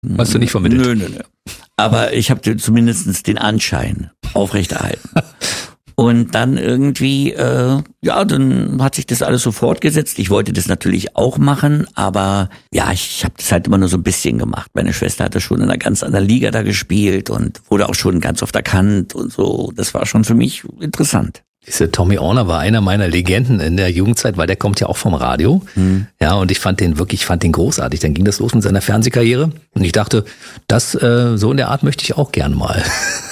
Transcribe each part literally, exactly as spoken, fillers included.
Hast du nicht vermittelt? Nö, nö, nö. Aber ich habe zumindest den Anschein aufrechterhalten. Und dann irgendwie, äh, ja, dann hat sich das alles so fortgesetzt. Ich wollte das natürlich auch machen, aber ja, ich habe das halt immer nur so ein bisschen gemacht. Meine Schwester hatte schon in einer ganz anderen Liga da gespielt und wurde auch schon ganz oft erkannt und so. Das war schon für mich interessant. Diese Tommy Orner war einer meiner Legenden in der Jugendzeit, weil der kommt ja auch vom Radio. Mhm. Ja, und ich fand den wirklich, ich fand den großartig. Dann ging das los mit seiner Fernsehkarriere und ich dachte, das äh, so in der Art möchte ich auch gern mal.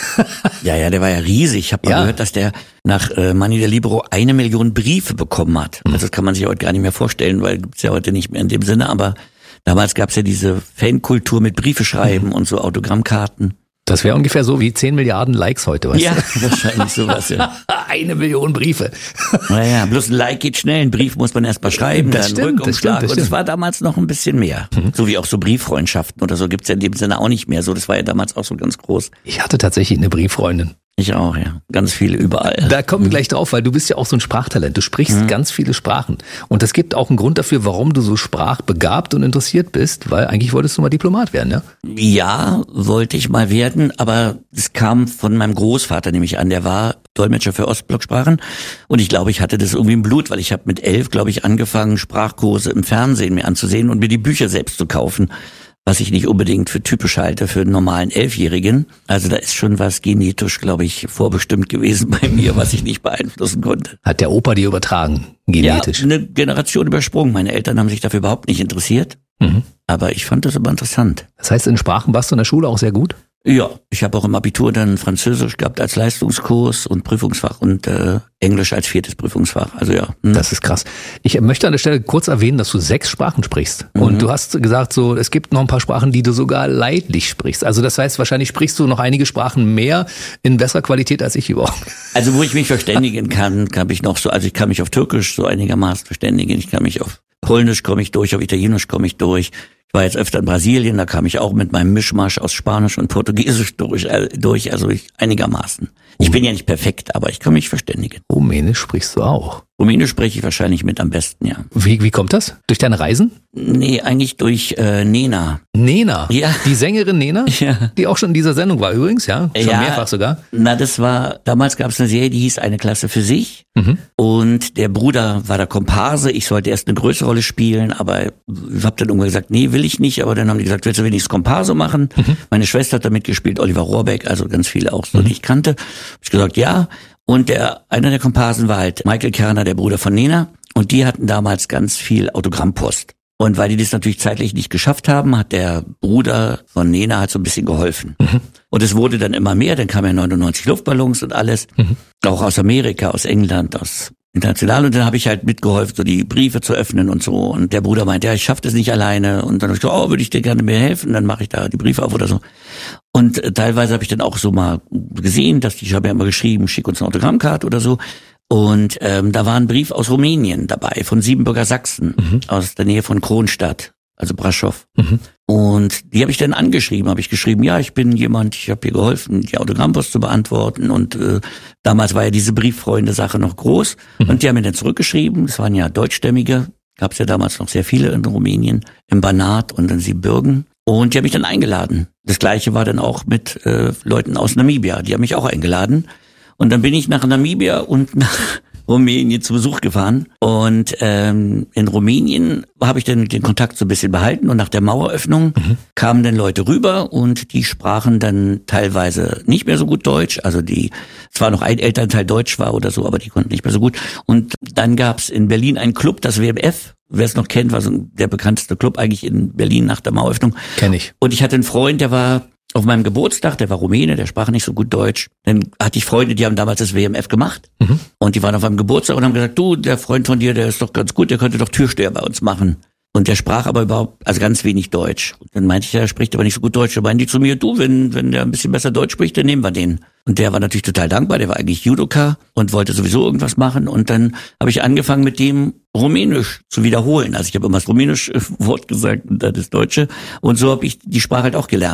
Ja, ja, der war ja riesig. Ich habe mal ja. gehört, dass der nach äh, Manni der Libero eine Million Briefe bekommen hat. Also das kann man sich heute gar nicht mehr vorstellen, weil gibt's ja heute nicht mehr in dem Sinne. Aber damals gab's ja diese Fankultur mit Briefe schreiben mhm. und so Autogrammkarten. Das wäre ungefähr so wie zehn Milliarden Likes heute, weißt ja, du? Ja, wahrscheinlich sowas, ja. Eine Million Briefe. Naja, bloß ein Like geht schnell, ein Brief muss man erst mal schreiben, das dann stimmt, Rückumschlag. Das stimmt, das und es war damals noch ein bisschen mehr. Mhm. So wie auch so Brieffreundschaften oder so gibt's ja in dem Sinne auch nicht mehr. So, das war ja damals auch so ganz groß. Ich hatte tatsächlich eine Brieffreundin. Ich auch, ja. Ganz viele überall. Da kommen wir gleich drauf, weil du bist ja auch so ein Sprachtalent. Du sprichst mhm. ganz viele Sprachen. Und es gibt auch einen Grund dafür, warum du so sprachbegabt und interessiert bist, weil eigentlich wolltest du mal Diplomat werden, ja? Ja, wollte ich mal werden, aber es kam von meinem Großvater nämlich an. Der war Dolmetscher für Ostblocksprachen und ich glaube, ich hatte das irgendwie im Blut, weil ich habe mit elf, glaube ich, angefangen, Sprachkurse im Fernsehen mir anzusehen und mir die Bücher selbst zu kaufen. Was ich nicht unbedingt für typisch halte für einen normalen Elfjährigen. Also da ist schon was genetisch, glaube ich, vorbestimmt gewesen bei mir, was ich nicht beeinflussen konnte. Hat der Opa dir übertragen, genetisch? Ja, eine Generation übersprungen. Meine Eltern haben sich dafür überhaupt nicht interessiert. Mhm. Aber ich fand das aber interessant. Das heißt, in Sprachen warst du in der Schule auch sehr gut? Ja, ich habe auch im Abitur dann Französisch gehabt als Leistungskurs und Prüfungsfach und äh, Englisch als viertes Prüfungsfach. Also ja. Hm. Das ist krass. Ich möchte an der Stelle kurz erwähnen, dass du sechs Sprachen sprichst. Mhm. Und du hast gesagt, so es gibt noch ein paar Sprachen, die du sogar leidlich sprichst. Also das heißt, wahrscheinlich sprichst du noch einige Sprachen mehr in besserer Qualität als ich überhaupt. Also wo ich mich verständigen kann, kann ich noch so, also ich kann mich auf Türkisch so einigermaßen verständigen. Ich kann mich auf Polnisch komme ich durch, auf Italienisch komme ich durch. Ich war jetzt öfter in Brasilien, da kam ich auch mit meinem Mischmasch aus Spanisch und Portugiesisch durch, äh, durch also ich einigermaßen. Ich bin ja nicht perfekt, aber ich kann mich verständigen. Rumänisch sprichst du auch? Rumänisch spreche ich wahrscheinlich mit am besten, ja. Wie, wie kommt das? Durch deine Reisen? Nee, eigentlich durch äh, Nena. Nena? Ja. Die Sängerin Nena? Ja. Die auch schon in dieser Sendung war übrigens, ja? Schon ja, mehrfach sogar. Na, das war, damals gab es eine Serie, die hieß Eine Klasse für sich. Mhm. Und der Bruder war der Komparse. Ich sollte erst eine größere Rolle spielen, aber ich habe dann irgendwann gesagt, nee, will ich nicht. Aber dann haben die gesagt, willst du wenigstens Komparse machen? Mhm. Meine Schwester hat da mitgespielt, Oliver Rohrbeck, also ganz viele auch so, mhm. die ich kannte. Hab ich gesagt, ja. Und der einer der Komparsen war halt Michael Kerner, der Bruder von Nena. Und die hatten damals ganz viel Autogrammpost. Und weil die das natürlich zeitlich nicht geschafft haben, hat der Bruder von Nena halt so ein bisschen geholfen. Mhm. Und es wurde dann immer mehr, dann kamen ja neunundneunzig Luftballons und alles. Mhm. Auch aus Amerika, aus England, aus international. Und dann habe ich halt mitgeholfen, so die Briefe zu öffnen und so. Und der Bruder meinte, ja, ich schaffe das nicht alleine. Und dann habe ich gesagt, oh, würde ich dir gerne mir helfen? Dann mache ich da die Briefe auf oder so. Und äh, teilweise habe ich dann auch so mal gesehen, dass die, ich habe ja immer geschrieben, schick uns eine Autogrammkarte oder so. Und ähm, da war ein Brief aus Rumänien dabei, von Siebenbürger Sachsen, mhm. aus der Nähe von Kronstadt, also Braschow. Mhm. Und die habe ich dann angeschrieben, habe ich geschrieben, ja, ich bin jemand, ich habe hier geholfen, die Autogrammpost zu beantworten. Und äh, damals war ja diese Brieffreunde-Sache noch groß. Mhm. Und die haben mir dann zurückgeschrieben, das waren ja Deutschstämmige, gab es ja damals noch sehr viele in Rumänien, im Banat und in Siebenbürgen. Und die haben mich dann eingeladen. Das Gleiche war dann auch mit äh, Leuten aus Namibia, die haben mich auch eingeladen. Und dann bin ich nach Namibia und nach Rumänien zu Besuch gefahren. Und ähm, in Rumänien habe ich dann den Kontakt so ein bisschen behalten. Und nach der Maueröffnung mhm. kamen dann Leute rüber und die sprachen dann teilweise nicht mehr so gut Deutsch. Also die, zwar noch ein Elternteil Deutsch war oder so, aber die konnten nicht mehr so gut. Und dann gab es in Berlin einen Club, das W M F. Wer es noch kennt, war so der bekannteste Club eigentlich in Berlin nach der Maueröffnung. Kenn ich. Und ich hatte einen Freund, der war auf meinem Geburtstag, der war Rumäne, der sprach nicht so gut Deutsch. Dann hatte ich Freunde, die haben damals das W M F gemacht. Mhm. Und die waren auf meinem Geburtstag und haben gesagt, du, der Freund von dir, der ist doch ganz gut, der könnte doch Türsteher bei uns machen. Und der sprach aber überhaupt, also ganz wenig Deutsch. Und dann meinte ich, ja, er spricht aber nicht so gut Deutsch. Da meinen die zu mir, du, wenn, wenn der ein bisschen besser Deutsch spricht, dann nehmen wir den. Und der war natürlich total dankbar, der war eigentlich Judoka und wollte sowieso irgendwas machen. Und dann habe ich angefangen, mit dem Rumänisch zu wiederholen. Also ich habe immer das rumänische Wort gesagt und dann das Deutsche. Und so habe ich die Sprache halt auch gelernt.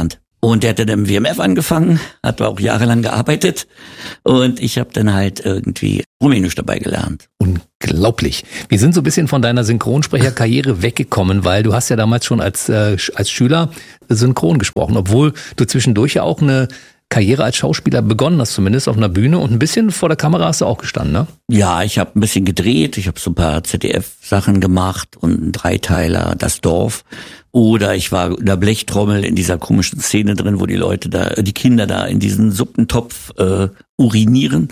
Und der hat dann im W M F angefangen, hat auch jahrelang gearbeitet und ich habe dann halt irgendwie Rumänisch dabei gelernt. Unglaublich. Wir sind so ein bisschen von deiner Synchronsprecherkarriere weggekommen, weil du hast ja damals schon als äh, als Schüler synchron gesprochen, obwohl du zwischendurch ja auch eine Karriere als Schauspieler begonnen hast, zumindest auf einer Bühne, und ein bisschen vor der Kamera hast du auch gestanden, ne? Ja, ich habe ein bisschen gedreht, ich habe so ein paar Z D F-Sachen gemacht und einen Dreiteiler, Das Dorf. Oder ich war in der Blechtrommel in dieser komischen Szene drin, wo die Leute da, die Kinder da in diesen Suppentopf äh, urinieren.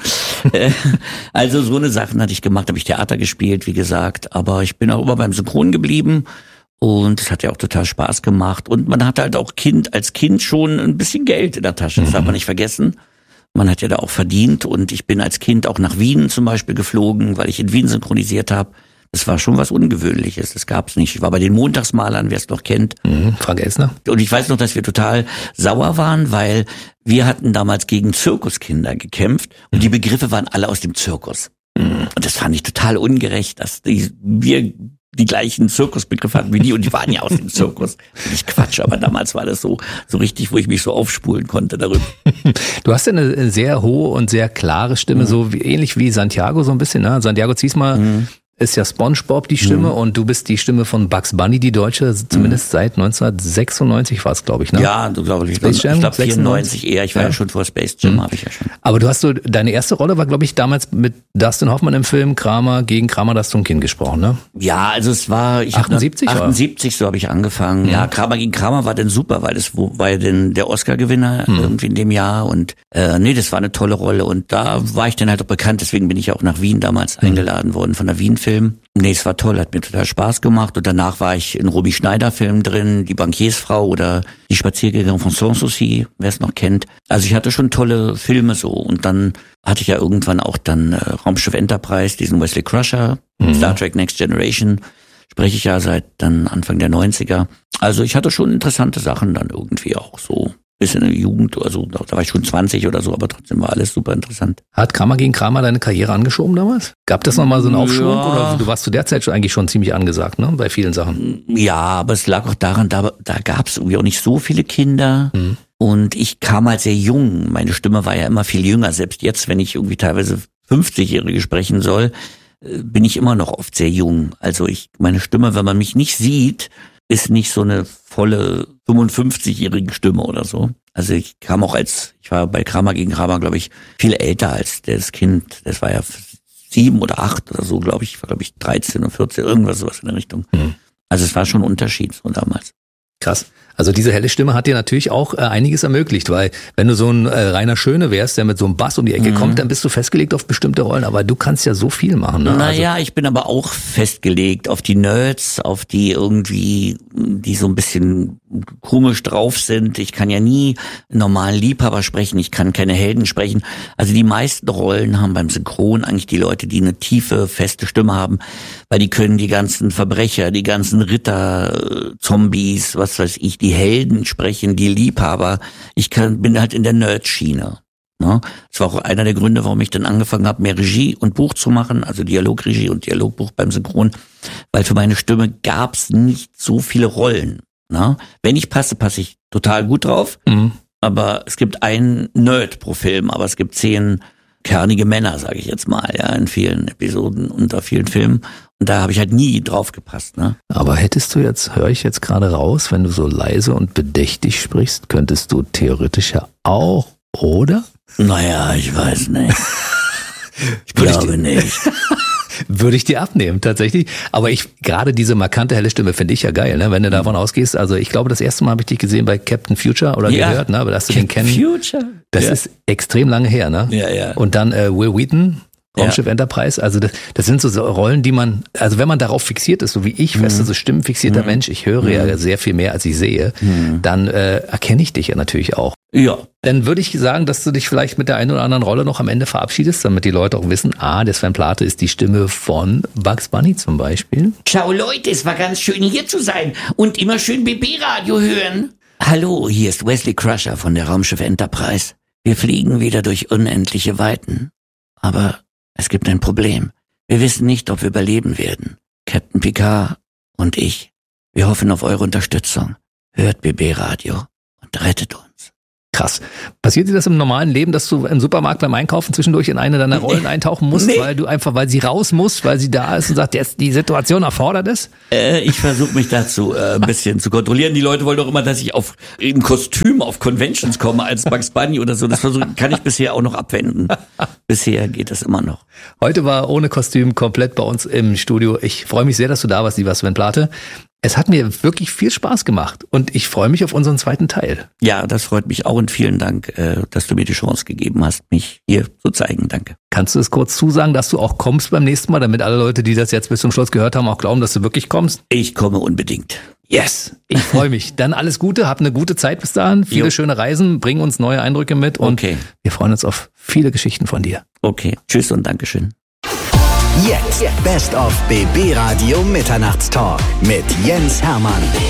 Also so eine Sachen hatte ich gemacht, habe ich Theater gespielt, wie gesagt. Aber ich bin auch immer beim Synchron geblieben. Und es hat ja auch total Spaß gemacht. Und man hat halt auch Kind als Kind schon ein bisschen Geld in der Tasche. Das darf man nicht vergessen. Man hat ja da auch verdient. Und ich bin als Kind auch nach Wien zum Beispiel geflogen, weil ich in Wien synchronisiert habe. Das war schon was Ungewöhnliches. Das gab's nicht. Ich war bei den Montagsmalern, wer es noch kennt. Mhm, Frank Elsner. Und ich weiß noch, dass wir total sauer waren, weil wir hatten damals gegen Zirkuskinder gekämpft. Und die Begriffe waren alle aus dem Zirkus. Mhm. Und das fand ich total ungerecht, dass die, wir die gleichen Zirkusbegriffe hatten wie die, und die waren ja aus dem Zirkus. Nicht Quatsch, aber damals war das so so richtig, wo ich mich so aufspulen konnte darüber. Du hast ja eine sehr hohe und sehr klare Stimme, mhm. so wie, ähnlich wie Santiago so ein bisschen, ne? Santiago Ziesmer mhm. ist ja SpongeBob die Stimme, mhm. und du bist die Stimme von Bugs Bunny, die Deutsche, zumindest mhm. seit neunzehnhundertsechsundneunzig war es, glaube ich, ne? Ja, du glaube ich. Space Jam, ich glaube vierundneunzig eher. Ich war ja, ja schon vor Space Jam, mhm. habe ich ja schon. Aber du hast so, deine erste Rolle war, glaube ich, damals mit Dustin Hoffman im Film Kramer gegen Kramer, das zum Kind gesprochen, ne? Ja, also es war, ich achtundsiebzig, hab achtundsiebzig, so habe ich angefangen. Ja. ja, Kramer gegen Kramer war dann super, weil das war ja denn der Oscar-Gewinner mhm. irgendwie in dem Jahr, und äh, nee, das war eine tolle Rolle, und da war ich dann halt auch bekannt, deswegen bin ich auch nach Wien damals mhm. eingeladen worden von der Wien-Film. Nee, es war toll, hat mir total Spaß gemacht, und danach war ich in Romy Schneider Filmen drin, Die Bankiersfrau oder Die Spaziergängerin von Sanssouci, wer es noch kennt. Also ich hatte schon tolle Filme so, und dann hatte ich ja irgendwann auch dann äh, Raumschiff Enterprise, diesen Wesley Crusher, mhm. Star Trek Next Generation, spreche ich ja seit dann Anfang der neunziger. Also ich hatte schon interessante Sachen dann irgendwie auch so. Bis in der Jugend, also da war ich schon zwanzig oder so, aber trotzdem war alles super interessant. Hat Kramer gegen Kramer deine Karriere angeschoben damals? Gab das nochmal so einen Aufschwung? Ja. Oder du warst zu der Zeit schon eigentlich schon ziemlich angesagt, ne? Bei vielen Sachen. Ja, aber es lag auch daran, da, da gab es irgendwie auch nicht so viele Kinder. Mhm. Und ich kam halt sehr jung. Meine Stimme war ja immer viel jünger. Selbst jetzt, wenn ich irgendwie teilweise fünfzigjährige sprechen soll, bin ich immer noch oft sehr jung. Also ich, meine Stimme, wenn man mich nicht sieht, ist nicht so eine volle fünfundfünfzigjährige Stimme oder so. Also ich kam auch als, ich war bei Kramer gegen Kramer, glaube ich, viel älter als das Kind. Das war ja sieben oder acht oder so, glaube ich. Ich war, glaube ich, dreizehn oder vierzehn, irgendwas sowas in der Richtung. Mhm. Also es war schon ein Unterschied so damals. Krass. Also diese helle Stimme hat dir natürlich auch äh, einiges ermöglicht, weil wenn du so ein äh, Rainer Schöne wärst, der mit so einem Bass um die Ecke mhm. kommt, dann bist du festgelegt auf bestimmte Rollen, aber du kannst ja so viel machen. Ne? Naja, also, ich bin aber auch festgelegt auf die Nerds, auf die irgendwie, die so ein bisschen komisch drauf sind. Ich kann ja nie normalen Liebhaber sprechen, ich kann keine Helden sprechen. Also die meisten Rollen haben beim Synchron eigentlich die Leute, die eine tiefe, feste Stimme haben, weil die können die ganzen Verbrecher, die ganzen Ritter, Zombies, was weiß ich, die Helden sprechen, die Liebhaber. Ich kann, bin halt in der Nerd-Schiene. Ne? Das war auch einer der Gründe, warum ich dann angefangen habe, mehr Regie und Buch zu machen, also Dialogregie und Dialogbuch beim Synchron, weil für meine Stimme gab's nicht so viele Rollen. Ne? Wenn ich passe, passe ich total gut drauf, mhm. aber es gibt einen Nerd pro Film, aber es gibt zehn kernige Männer, sage ich jetzt mal, ja, in vielen Episoden, unter vielen Filmen. Und da habe ich halt nie drauf gepasst. Ne? Aber hättest du jetzt, höre ich jetzt gerade raus, wenn du so leise und bedächtig sprichst, könntest du theoretisch ja auch, oder? Naja, ich weiß nicht. Ich glaube nicht. Würde ich dir abnehmen, tatsächlich. Aber ich, gerade diese markante helle Stimme finde ich ja geil, ne? Wenn du davon ausgehst. Also ich glaube, das erste Mal habe ich dich gesehen bei Captain Future oder ja. gehört, ne? Aber dass du den kennen. Future? Das ja. ist extrem lange her, ne? Ja, ja. Und dann äh, Will Wheaton, Raumschiff ja. Enterprise. Also das, das sind so Rollen, die man, also wenn man darauf fixiert ist, so wie ich, fest, mhm. so stimmenfixierter mhm. Mensch, ich höre mhm. ja sehr viel mehr, als ich sehe, mhm. dann äh, erkenne ich dich ja natürlich auch. Ja. Dann würde ich sagen, dass du dich vielleicht mit der einen oder anderen Rolle noch am Ende verabschiedest, damit die Leute auch wissen, ah, der Sven Plate ist die Stimme von Bugs Bunny zum Beispiel. Ciao Leute, es war ganz schön hier zu sein und immer schön B B-Radio hören. Hallo, hier ist Wesley Crusher von der Raumschiff Enterprise. Wir fliegen wieder durch unendliche Weiten. Aber es gibt ein Problem. Wir wissen nicht, ob wir überleben werden. Captain Picard und ich. Wir hoffen auf eure Unterstützung. Hört B B-Radio und rettet uns. Krass. Passiert dir das im normalen Leben, dass du im Supermarkt beim Einkaufen zwischendurch in eine deiner Rollen eintauchen musst, nee. weil du einfach, weil sie raus muss, weil sie da ist und sagt, jetzt die Situation erfordert es? Äh, ich versuche mich dazu äh, ein bisschen zu kontrollieren. Die Leute wollen doch immer, dass ich auf im Kostüm auf Conventions komme als Bugs Bunny oder so. Das versuche, kann ich bisher auch noch abwenden. Bisher geht das immer noch. Heute war ohne Kostüm komplett bei uns im Studio. Ich freue mich sehr, dass du da warst, lieber Sven Plate. Es hat mir wirklich viel Spaß gemacht und ich freue mich auf unseren zweiten Teil. Ja, das freut mich auch und vielen Dank, dass du mir die Chance gegeben hast, mich hier zu zeigen. Danke. Kannst du es kurz zusagen, dass du auch kommst beim nächsten Mal, damit alle Leute, die das jetzt bis zum Schluss gehört haben, auch glauben, dass du wirklich kommst? Ich komme unbedingt. Yes, ich freue mich. Dann alles Gute, hab eine gute Zeit bis dahin, viele jo. schöne Reisen, bring uns neue Eindrücke mit und okay. wir freuen uns auf viele Geschichten von dir. Okay, tschüss und Dankeschön. Jetzt Best of B B Radio Mitternachtstalk mit Jens Hermann.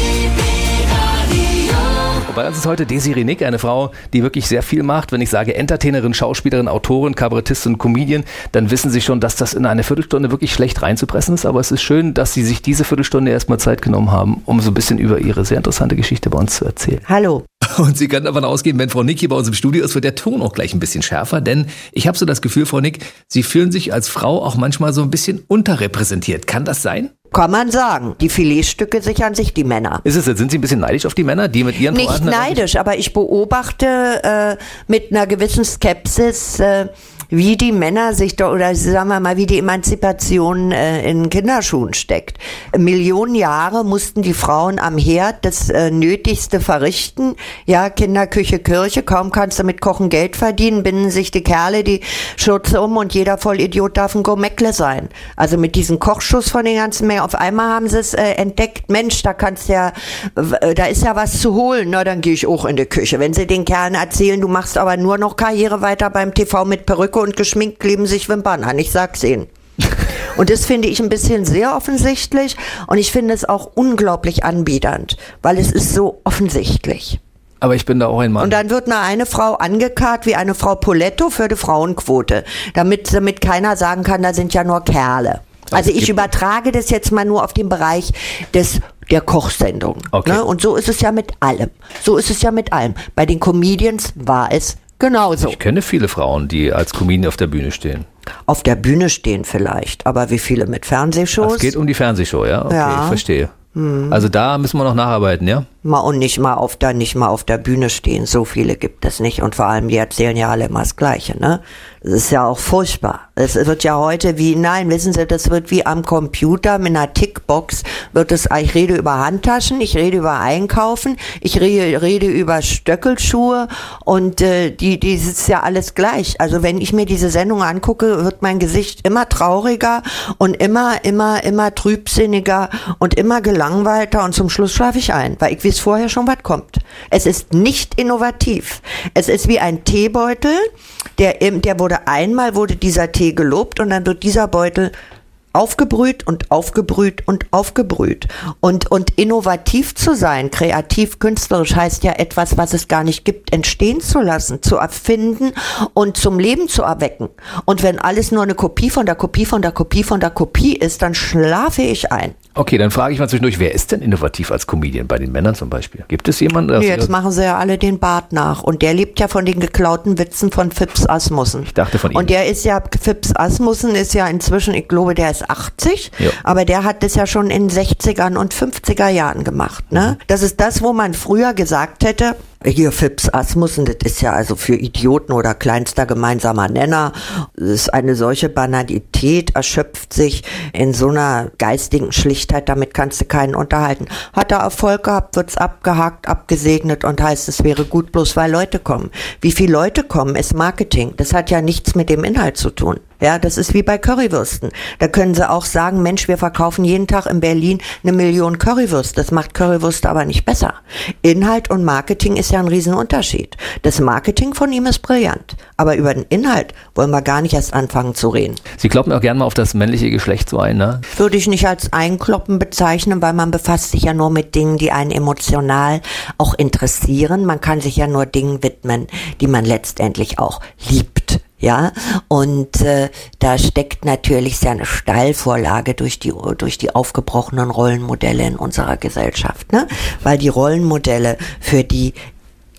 Bei uns ist heute Desiree Nick, eine Frau, die wirklich sehr viel macht. Wenn ich sage Entertainerin, Schauspielerin, Autorin, Kabarettistin, Comedian, dann wissen Sie schon, dass das in eine Viertelstunde wirklich schlecht reinzupressen ist. Aber es ist schön, dass Sie sich diese Viertelstunde erstmal Zeit genommen haben, um so ein bisschen über Ihre sehr interessante Geschichte bei uns zu erzählen. Hallo. Und Sie können davon ausgehen, wenn Frau Nick hier bei uns im Studio ist, wird der Ton auch gleich ein bisschen schärfer. Denn ich habe so das Gefühl, Frau Nick, Sie fühlen sich als Frau auch manchmal so ein bisschen unterrepräsentiert. Kann das sein? Kann man sagen. Die Filetstücke sichern sich die Männer. Ist es, sind Sie ein bisschen neidisch auf die Männer, die mit ihren Nicht neidisch, aber ich beobachte äh, mit einer gewissen Skepsis, äh, wie die Männer sich da, oder sagen wir mal, wie die Emanzipation äh, in Kinderschuhen steckt. Millionen Jahre mussten die Frauen am Herd das äh, Nötigste verrichten. Ja, Kinderküche, Kirche, kaum kannst du mit Kochen Geld verdienen, binden sich die Kerle die Schürze um und jeder Vollidiot darf ein Gourmetle sein. Also mit diesem Kochschuss von den ganzen Mengen. Auf einmal haben sie es äh, entdeckt, Mensch, da kannst ja, äh, da ist ja was zu holen. Na, dann gehe ich auch in die Küche. Wenn sie den Kerlen erzählen, du machst aber nur noch Karriere weiter beim T V mit Perücke und geschminkt, kleben sich Wimpern an. Ich sag's Ihnen. Und das finde ich ein bisschen sehr offensichtlich und ich finde es auch unglaublich anbiedernd, weil es ist so offensichtlich. Aber ich bin da auch ein Mann. Und dann wird eine, eine Frau angekarrt wie eine Frau Poletto für die Frauenquote, damit, damit keiner sagen kann, da sind ja nur Kerle. Also ich übertrage das jetzt mal nur auf den Bereich des der Kochsendung. Okay. Ne? Und so ist es ja mit allem. So ist es ja mit allem. Bei den Comedians war es genauso. Ich kenne viele Frauen, die als Comedian auf der Bühne stehen. Auf der Bühne stehen vielleicht, aber wie viele mit Fernsehshows? Es geht um die Fernsehshow, ja? Okay, ja. Ich verstehe. Hm. Also da müssen wir noch nacharbeiten, ja? Mal und nicht mal auf der, nicht mal auf der Bühne stehen. So viele gibt es nicht. Und vor allem, die erzählen ja alle immer das Gleiche, ne? Das ist ja auch furchtbar. Es wird ja heute wie, nein, wissen Sie, das wird wie am Computer mit einer Tickbox wird es, ich rede über Handtaschen, ich rede über Einkaufen, ich rede, rede über Stöckelschuhe und äh, die, die ist ja alles gleich. Also wenn ich mir diese Sendung angucke, wird mein Gesicht immer trauriger und immer, immer, immer trübsinniger und immer gelangweilter und zum Schluss schlafe ich ein, weil ich weiß vorher schon, was kommt. Es ist nicht innovativ. Es ist wie ein Teebeutel, der, der wurde einmal wurde dieser Tee gelobt und dann wird dieser Beutel aufgebrüht und aufgebrüht und aufgebrüht. Und, und innovativ zu sein, kreativ, künstlerisch heißt ja etwas, was es gar nicht gibt, entstehen zu lassen, zu erfinden und zum Leben zu erwecken. Und wenn alles nur eine Kopie von der Kopie von der Kopie von der Kopie ist, dann schlafe ich ein. Okay, dann frage ich mal zwischendurch, wer ist denn innovativ als Comedian bei den Männern zum Beispiel? Gibt es jemanden? Nee, jetzt machen sie ja alle den Bart nach. Und der lebt ja von den geklauten Witzen von Phipps Asmussen. Ich dachte von ihm. Und der ist ja, Phipps Asmussen ist ja inzwischen, ich glaube, der ist achtzig, jo. aber der hat das ja schon in sechzigern und fünfziger Jahren gemacht. Ne? Mhm. Das ist das, wo man früher gesagt hätte, hier Phipps Asmussen, das ist ja also für Idioten oder kleinster gemeinsamer Nenner. Das ist eine solche Banalität, erschöpft sich in so einer geistigen Schlichtheit, damit kannst du keinen unterhalten. Hat er Erfolg gehabt, wird's abgehakt, abgesegnet und heißt, es wäre gut, bloß weil Leute kommen. Wie viele Leute kommen, ist Marketing. Das hat ja nichts mit dem Inhalt zu tun. Ja, das ist wie bei Currywürsten. Da können sie auch sagen, Mensch, wir verkaufen jeden Tag in Berlin eine Million Currywürste. Das macht Currywürste aber nicht besser. Inhalt und Marketing ist ja ein Riesenunterschied. Das Marketing von ihm ist brillant. Aber über den Inhalt wollen wir gar nicht erst anfangen zu reden. Sie kloppen auch gerne mal auf das männliche Geschlecht so ein, ne? Würde ich nicht als Einkloppen bezeichnen, weil man befasst sich ja nur mit Dingen, die einen emotional auch interessieren. Man kann sich ja nur Dingen widmen, die man letztendlich auch liebt. Ja, und äh, da steckt natürlich sehr eine Steilvorlage durch die durch die aufgebrochenen Rollenmodelle in unserer Gesellschaft, ne? Weil die Rollenmodelle für die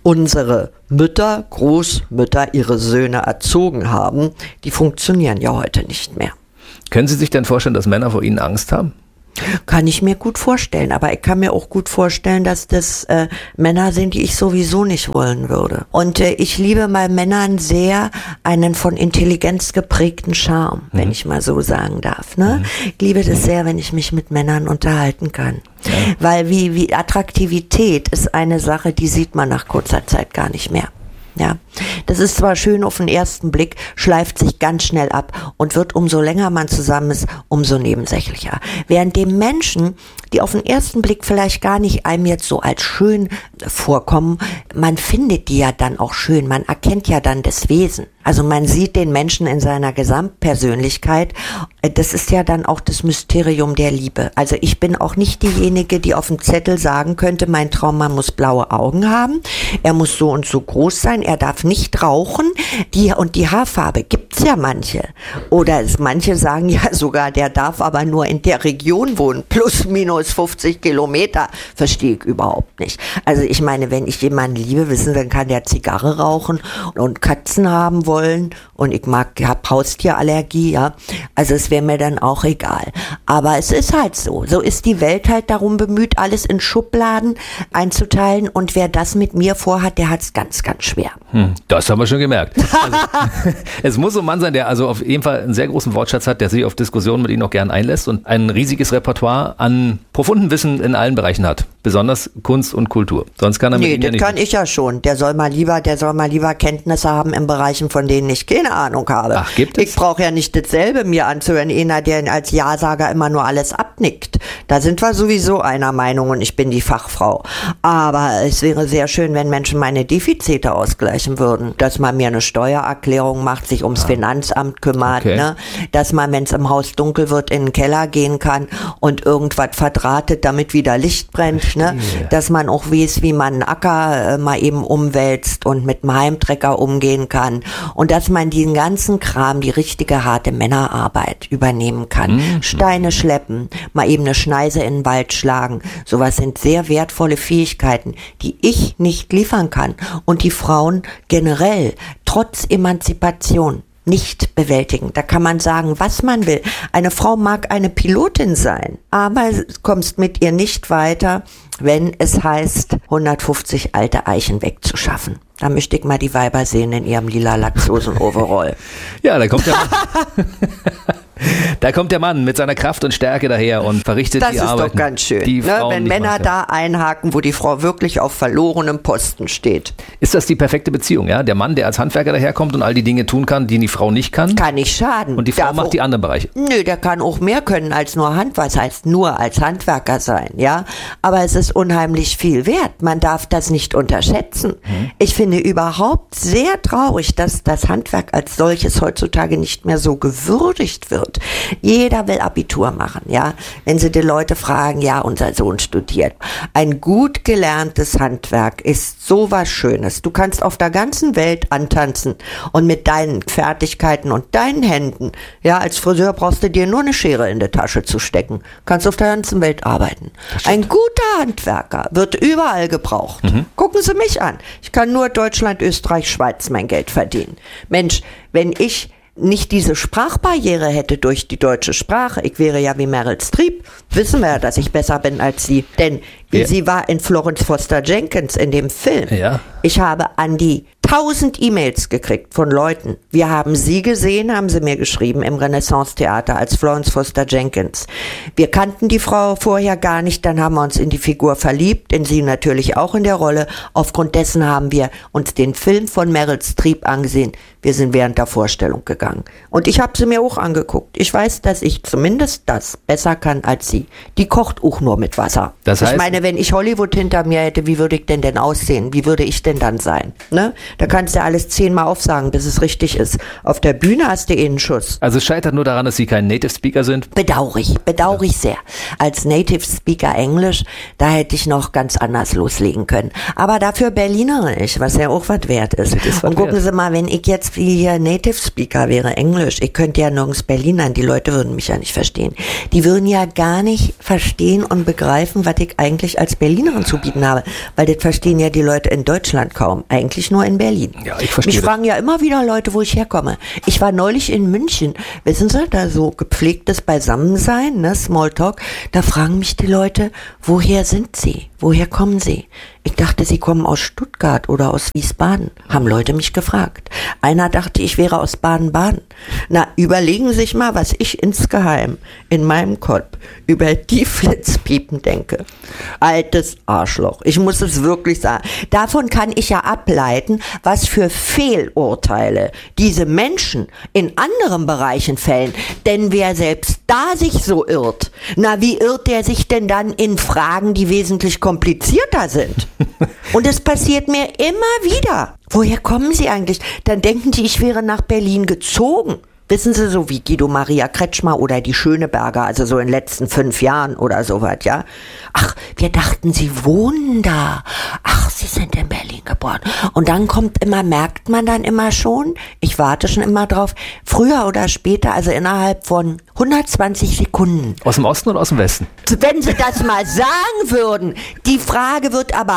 unsere Mütter, Großmütter ihre Söhne erzogen haben, die funktionieren ja heute nicht mehr. Können Sie sich denn vorstellen, dass Männer vor Ihnen Angst haben? Kann ich mir gut vorstellen, aber ich kann mir auch gut vorstellen, dass das äh, Männer sind, die ich sowieso nicht wollen würde. Und äh, ich liebe bei Männern sehr einen von Intelligenz geprägten Charme, mhm. wenn ich mal so sagen darf. Ne? Mhm. Ich liebe das sehr, wenn ich mich mit Männern unterhalten kann. Ja. Weil wie, wie Attraktivität ist eine Sache, die sieht man nach kurzer Zeit gar nicht mehr. Ja, das ist zwar schön auf den ersten Blick, schleift sich ganz schnell ab und wird, umso länger man zusammen ist, umso nebensächlicher. Während dem Menschen, die auf den ersten Blick vielleicht gar nicht einem jetzt so als schön vorkommen, man findet die ja dann auch schön, man erkennt ja dann das Wesen. Also man sieht den Menschen in seiner Gesamtpersönlichkeit. Das ist ja dann auch das Mysterium der Liebe. Also ich bin auch nicht diejenige, die auf dem Zettel sagen könnte, mein Traummann muss blaue Augen haben, er muss so und so groß sein, er darf nicht rauchen, die und die Haarfarbe gibt's ja manche. Oder es, manche sagen ja sogar, der darf aber nur in der Region wohnen, plus minus fünfzig Kilometer, verstehe ich überhaupt nicht. Also ich meine, wenn ich jemanden liebe, wissen, dann kann der Zigarre rauchen und Katzen haben wollen und ich mag, hab Haustierallergie, ja. Also es wäre mir dann auch egal. Aber es ist halt so. So ist die Welt halt darum bemüht, alles in Schubladen einzuteilen und wer das mit mir vorhat, der hat's ganz, ganz schwer. Hm, das haben wir schon gemerkt. Also, es muss ein Mann sein, der also auf jeden Fall einen sehr großen Wortschatz hat, der sich auf Diskussionen mit Ihnen auch gern einlässt und ein riesiges Repertoire an profundem Wissen in allen Bereichen hat. Besonders Kunst und Kultur. Sonst kann er mit nee, Ihnen ja das nicht. kann ich ja schon. Der soll mal lieber, der soll mal lieber Kenntnisse haben in Bereichen, von denen ich keine Ahnung habe. Ach, gibt es? Ich brauche ja nicht dasselbe mir anzuhören, einer, der als Ja-Sager immer nur alles abnickt. Da sind wir sowieso einer Meinung und ich bin die Fachfrau. Aber es wäre sehr schön, wenn Menschen meine Defizite ausgleichen würden. Dass man mir eine Steuererklärung macht, sich ums ah. Finanzamt kümmert, okay. ne? Dass man, wenn es im Haus dunkel wird, in den Keller gehen kann und irgendwas verdrahtet, damit wieder Licht brennt. Ne? Dass man auch weiß, wie man einen Acker äh, mal eben umwälzt und mit einem Heimtrecker umgehen kann. Und dass man diesen ganzen Kram, die richtige harte Männerarbeit übernehmen kann. Mhm. Steine schleppen, mal eben eine Schneise in den Wald schlagen. Sowas sind sehr wertvolle Fähigkeiten, die ich nicht liefern kann und die Frauen generell trotz Emanzipation nicht bewältigen. Da kann man sagen, was man will. Eine Frau mag eine Pilotin sein, aber du kommst mit ihr nicht weiter, wenn es heißt, hundertfünfzig alte Eichen wegzuschaffen. Da möchte ich mal die Weiber sehen in ihrem lila Lacksoßen-Overall. Ja, da kommt der Mann. Da kommt der Mann mit seiner Kraft und Stärke daher und verrichtet das die Arbeit. Das ist doch ganz schön, ne, wenn Männer da einhaken, wo die Frau wirklich auf verlorenem Posten steht. Ist das die perfekte Beziehung, ja? Der Mann, der als Handwerker daherkommt und all die Dinge tun kann, die die Frau nicht kann? Kann nicht schaden. Und die Frau Darf macht auch, die anderen Bereiche? Nö, der kann auch mehr können als nur Hand, was heißt nur als Handwerker sein, ja? Aber es ist unheimlich viel wert. Man darf das nicht unterschätzen. Hm. Ich finde überhaupt sehr traurig, dass das Handwerk als solches heutzutage nicht mehr so gewürdigt wird. Jeder will Abitur machen, ja. Wenn Sie die Leute fragen, ja, unser Sohn studiert. Ein gut gelerntes Handwerk ist so was Schönes. Du kannst auf der ganzen Welt antanzen und mit deinen Fertigkeiten und deinen Händen, ja, als Friseur brauchst du dir nur eine Schere in die Tasche zu stecken. Kannst auf der ganzen Welt arbeiten. Ein guter Handwerker wird überall gebraucht. Mhm. Gucken Sie mich an. Ich kann nur Deutschland, Österreich, Schweiz mein Geld verdienen. Mensch, wenn ich nicht diese Sprachbarriere hätte durch die deutsche Sprache, ich wäre ja wie Meryl Streep, wissen wir ja, dass ich besser bin als sie, denn ja. sie war in Florence Foster Jenkins in dem Film. Ja. Ich habe an die tausend E-Mails gekriegt von Leuten. Wir haben sie gesehen, haben sie mir geschrieben, im Renaissance-Theater als Florence Foster Jenkins. Wir kannten die Frau vorher gar nicht, dann haben wir uns in die Figur verliebt, in sie natürlich auch in der Rolle. Aufgrund dessen haben wir uns den Film von Meryl Streep angesehen. Wir sind während der Vorstellung gegangen. Und ich habe sie mir auch angeguckt. Ich weiß, dass ich zumindest das besser kann als sie. Die kocht auch nur mit Wasser. Das heißt, ich meine, wenn ich Hollywood hinter mir hätte, wie würde ich denn denn aussehen? Wie würde ich denn dann sein? Ne? Da kannst du ja alles zehnmal aufsagen, bis es richtig ist. Auf der Bühne hast du eh einen Schuss. Also es scheitert nur daran, dass Sie kein Native Speaker sind? Bedaurig, bedaurig ja. sehr. Als Native Speaker Englisch, da hätte ich noch ganz anders loslegen können. Aber dafür Berlinerisch, was ja auch was wert ist. ist was Und gucken wert. Sie mal, wenn ich jetzt gedacht, wie hier Native Speaker wäre Englisch. Ich könnte ja nirgends Berlinern, die Leute würden mich ja nicht verstehen. Die würden ja gar nicht verstehen und begreifen, was ich eigentlich als Berlinerin zu bieten habe. Weil das verstehen ja die Leute in Deutschland kaum. Eigentlich nur in Berlin. Ja, ich verstehe. Mich fragen ja immer wieder Leute, wo ich herkomme. Ich war neulich in München. Wissen Sie, da so gepflegtes Beisammensein, ne, Smalltalk. Da fragen mich die Leute, woher sind Sie? Woher kommen Sie? Ich dachte, Sie kommen aus Stuttgart oder aus Wiesbaden. Haben Leute mich gefragt. Einer dachte, ich wäre aus Baden-Baden. Na, überlegen Sie sich mal, was ich insgeheim in meinem Kopf über die Flitzpiepen denke. Altes Arschloch. Ich muss es wirklich sagen. Davon kann ich ja ableiten, was für Fehlurteile diese Menschen in anderen Bereichen fällen. Denn wer selbst da sich so irrt, na, wie irrt der sich denn dann in Fragen, die wesentlich komplizierter sind? Und es passiert mir immer wieder. Woher kommen Sie eigentlich? Dann denken die, ich wäre nach Berlin gezogen. Wissen Sie, so wie Guido Maria Kretschmer oder die Schöneberger, also so in den letzten fünf Jahren oder so was, ja? Ach, wir dachten, Sie wohnen da. Ach, Sie sind in Berlin geboren. Und dann kommt immer, merkt man dann immer schon, ich warte schon immer drauf, früher oder später, also innerhalb von hundertzwanzig Sekunden. Aus dem Osten oder aus dem Westen? Wenn Sie das mal sagen würden. Die Frage wird aber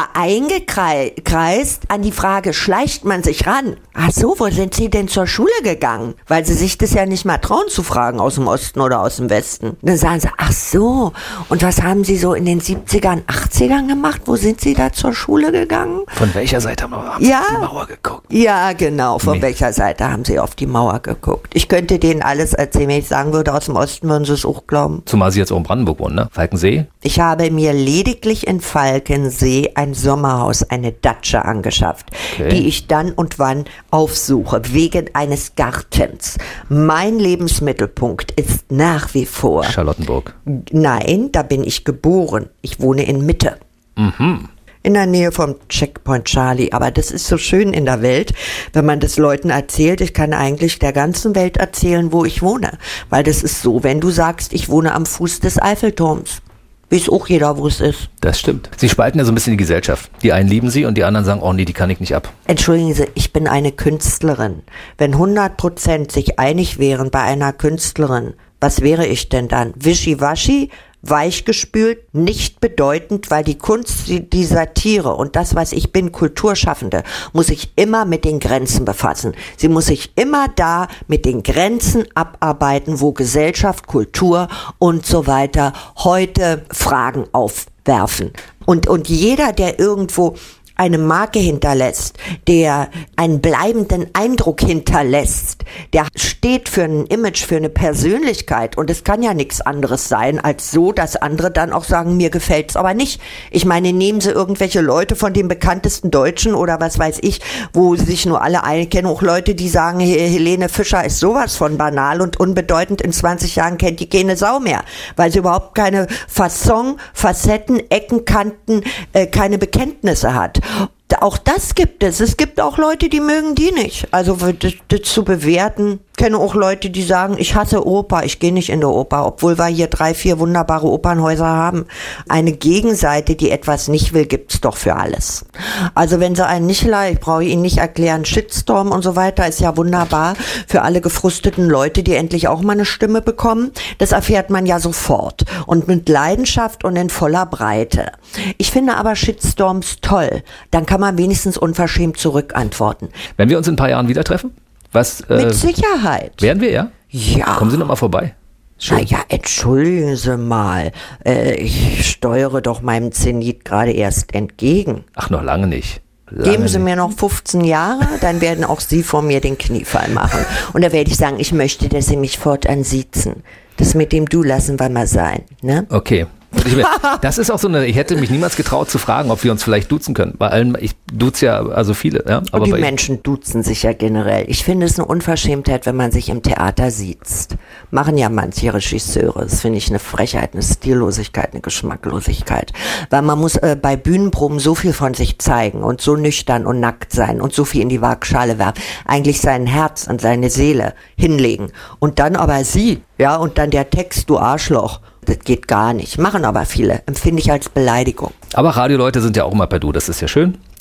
eingekreist. An die Frage schleicht man sich ran. Ach so, wo sind Sie denn zur Schule gegangen? Weil Sie sich das ja nicht mal trauen zu fragen, aus dem Osten oder aus dem Westen. Dann sagen Sie, ach so, und was haben Sie so in den siebzigern, achtzigern gemacht? Wo sind Sie da zur Schule gegangen? Von welcher Seite haben, haben Sie ja, auf die Mauer geguckt? Ja, genau, von Nee. welcher Seite haben Sie auf die Mauer geguckt? Ich könnte denen alles erzählen, wenn ich sagen würde, aus dem Osten würden Sie es auch glauben. Zumal Sie jetzt auch in Brandenburg wohnen, ne? Falkensee? Ich habe mir lediglich in Falkensee ein Sommerhaus, eine Datsche angeschafft, Okay. die ich dann und wann aufsuche, wegen eines Gartens. Mein Lebensmittelpunkt ist nach wie vor, Charlottenburg. nein, da bin ich geboren. Ich wohne in Mitte. Mhm. In der Nähe vom Checkpoint Charlie. Aber das ist so schön in der Welt, wenn man das Leuten erzählt. Ich kann eigentlich der ganzen Welt erzählen, wo ich wohne. Weil das ist so, wenn du sagst, ich wohne am Fuß des Eiffelturms. Weiß auch jeder, wo es ist. Das stimmt. Sie spalten ja so ein bisschen die Gesellschaft. Die einen lieben Sie und die anderen sagen, oh nee, die kann ich nicht ab. Entschuldigen Sie, ich bin eine Künstlerin. Wenn hundert Prozent sich einig wären bei einer Künstlerin, was wäre ich denn dann? Wischiwaschi? Weichgespült, nicht bedeutend, weil die Kunst, die, die Satire und das, was ich bin, Kulturschaffende, muss sich immer mit den Grenzen befassen. Sie muss sich immer da mit den Grenzen abarbeiten, wo Gesellschaft, Kultur und so weiter heute Fragen aufwerfen. Und, und jeder, der irgendwo eine Marke hinterlässt, der einen bleibenden Eindruck hinterlässt, der steht für ein Image, für eine Persönlichkeit und es kann ja nichts anderes sein als so, dass andere dann auch sagen, mir gefällt's aber nicht. Ich meine, nehmen Sie irgendwelche Leute von den bekanntesten Deutschen oder was weiß ich, wo sich nur alle ein, kennen auch Leute, die sagen, Helene Fischer ist sowas von banal und unbedeutend, in zwanzig Jahren kennt die keine Sau mehr, weil sie überhaupt keine Fasson, Facetten, Ecken, Kanten, äh, keine Bekenntnisse hat. Auch das gibt es. Es gibt auch Leute, die mögen die nicht. Also das, das zu bewerten, ich kenne auch Leute, die sagen, ich hasse Oper, ich gehe nicht in der Oper, obwohl wir hier drei, vier wunderbare Opernhäuser haben. Eine Gegenseite, die etwas nicht will, gibt's doch für alles. Also wenn sie einen nicht leiden, ich brauche Ihnen nicht erklären, Shitstorm und so weiter ist ja wunderbar für alle gefrusteten Leute, die endlich auch mal eine Stimme bekommen. Das erfährt man ja sofort und mit Leidenschaft und in voller Breite. Ich finde aber Shitstorms toll. Dann kann man wenigstens unverschämt zurückantworten. Wenn wir uns in ein paar Jahren wieder treffen, was? Äh, Mit Sicherheit. Werden wir, ja? Ja. Kommen Sie noch mal vorbei. Schön. Na ja, entschuldigen Sie mal. Äh, ich steuere doch meinem Zenit gerade erst entgegen. Ach, noch lange nicht. Lange Geben Sie nicht. mir noch fünfzehn Jahre, dann werden auch Sie vor mir den Kniefall machen. Und da werde ich sagen, ich möchte, dass Sie mich fortan siezen. Das mit dem Du lassen wir mal sein, ne? Okay. Ich will, das ist auch so eine, ich hätte mich niemals getraut zu fragen, ob wir uns vielleicht duzen können. Bei allen, ich duze ja also viele, ja. Aber Und die bei Menschen duzen sich ja generell. Ich finde es eine Unverschämtheit, wenn man sich im Theater siezt. Machen ja manche Regisseure. Das finde ich eine Frechheit, eine Stillosigkeit, eine Geschmacklosigkeit. Weil man muss äh, bei Bühnenproben so viel von sich zeigen und so nüchtern und nackt sein und so viel in die Waagschale werfen. Eigentlich sein Herz und seine Seele hinlegen. Und dann aber sie, ja, und dann der Text, du Arschloch. Das geht gar nicht. Machen aber viele. Empfinde ich als Beleidigung. Aber Radioleute sind ja auch immer per Du, das ist ja schön.